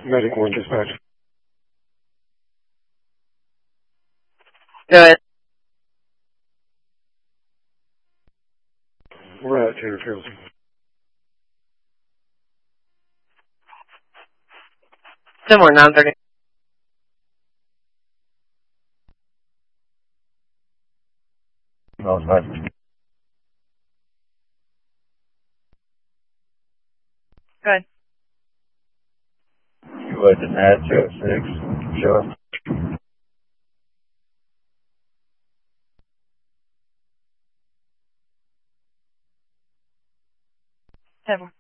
Medic 1 dispatch. Good. We're at Taylor Fields. Similar 930. No, nothing. Good. You wasn't at 206. Sure. 7.